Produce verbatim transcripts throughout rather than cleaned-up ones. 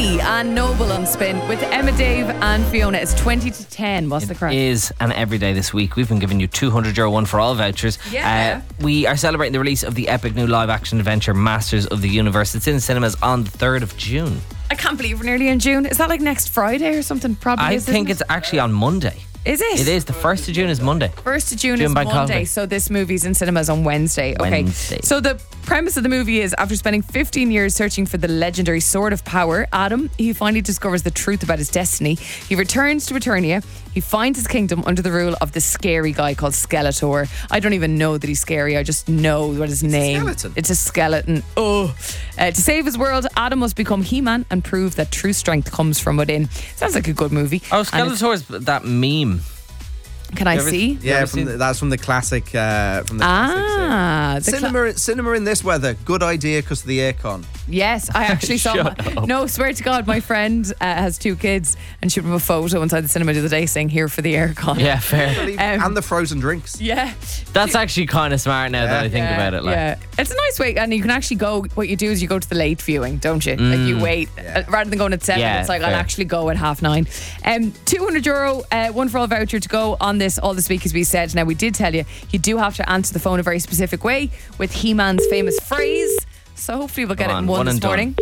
Lee and Noble on Spin with Emma, Dave and Fiona. It's twenty to ten. What's the crack? It is, and every day this week we've been giving you two hundred euro one for all vouchers. Yeah. Uh, we are celebrating the release of the epic new live action adventure Masters of the Universe. It's in cinemas on the third of June. I can't believe we're nearly in June. Is that like next Friday or something? Probably I is, think isn't it's actually on Monday. it? Is it? It is. The first of June is Monday. First of June, June is Bank Monday, Holiday. so this movie's in cinemas on Wednesday. Okay. Wednesday. So the premise of the movie is, after spending fifteen years searching for the legendary Sword of Power, Adam, he finally discovers the truth about his destiny. He returns to Eternia. He finds his kingdom under the rule of the scary guy called Skeletor. I don't even know that he's scary. I just know what his name. skeleton. It's a skeleton. Oh. Uh, to save his world, Adam must become He-Man and prove that true strength comes from within. Sounds like a good movie. Oh, And it's- Skeletor's that meme. Can I You ever- see? Yeah, ever from seen- the, that's from the classic. Uh, from the Ah, classics. the Yeah. cla- Cinema, cinema in this weather, good idea because of the aircon. Yes, I actually saw. Shut My, no, swear to God, my friend uh, has two kids, and she put a photo inside the cinema the other day saying "Here for the aircon." Yeah, fair. Um, and the frozen drinks. yeah, That's actually kind of smart now that I think yeah, about it. Like, yeah. It's a nice way, and you can actually go. What you do is you go to the late viewing, don't you? Like you wait uh, rather than going at seven. Yeah, it's like I'll fair. actually go at half nine. Um, two hundred euro, uh, one for all voucher to go on this all this week, as we said. Now we did tell you you do have to answer the phone a very specific way with He-Man's famous phrase. So hopefully we'll get Come it on, in one, one this and done. morning.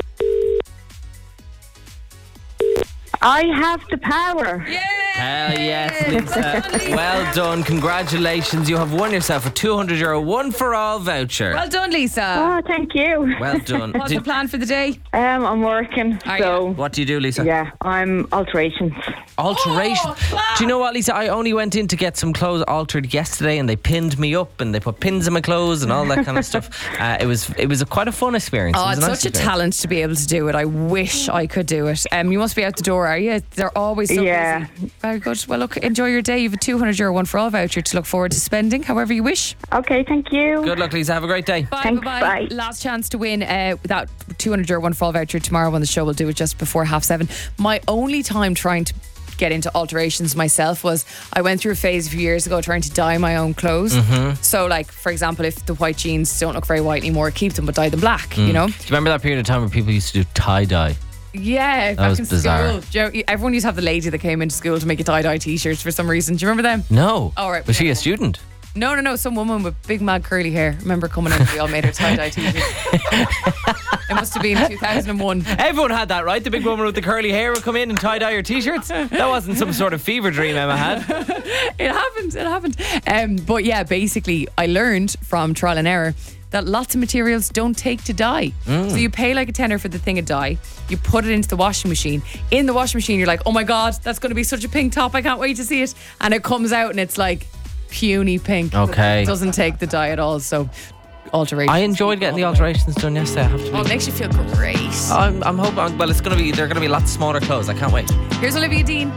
I have the power. Hell yes, Lisa. Well done. Congratulations. You have won yourself a two hundred euro one for all voucher. Well done, Lisa. Oh, thank you. Well done. What's Did- the plan for the day? Um, I'm working, Are so what do you do, Lisa? yeah, I'm alterations. Alteration. Oh, Do you know what, Lisa? I only went in to get some clothes altered yesterday, and they pinned me up, and they put pins in my clothes, and all that kind of stuff. Uh, it was it was a, quite a fun experience. Oh, it was it's a nice such a experience. talent to be able to do it. I wish I could do it. Um, you must be out the door, are you? They're always so Yeah. busy. Very good. Well, look, enjoy your day. You have a two hundred euro one for all voucher to look forward to spending however you wish. Okay, thank you. Good luck, Lisa. Have a great day. Bye, Thanks, bye, bye. Last chance to win uh, that two hundred euro one for all voucher tomorrow when the show will do it just before half seven. My only time trying to get into alterations myself was I went through a phase a few years ago trying to dye my own clothes. Mm-hmm. So, like, for example, if the white jeans don't look very white anymore, keep them but dye them black, Mm. you know? Do you remember that period of time where people used to do tie-dye? Yeah, back was in bizarre. school. Do you know, everyone used to have the lady that came into school to make you tie-dye t-shirts for some reason. Do you remember them? No. Oh, right. Was she a student? No, no, no. Some woman with big mad curly hair. Remember coming in, we all made her tie-dye t-shirts. It must have been two thousand one. Everyone had that, right? The big woman with the curly hair would come in and tie-dye your t-shirts. That wasn't some sort of fever dream Emma had. It happened. It happened. Um, but yeah, basically, I learned from trial and error that lots of materials don't take to dye. So you pay like a tenner for the thing of dye. You put it into the washing machine. In the washing machine, you're like, oh my God, that's going to be such a pink top. I can't wait to see it. And it comes out and it's like puny pink. Okay. It doesn't take the dye at all. So alterations. I enjoyed getting the alterations done yesterday, I have to Oh, it admit. makes you feel great. I'm, I'm hoping, well, it's going to be, they're going to be lots smaller clothes. I can't wait. Here's Olivia Dean.